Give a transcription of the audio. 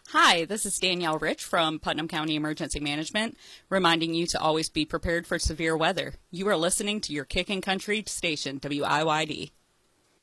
Hi, this is Danielle Rich from Putnam County Emergency Management, reminding you to always be prepared for severe weather. You are listening to your Kickin' Country station, WIYD.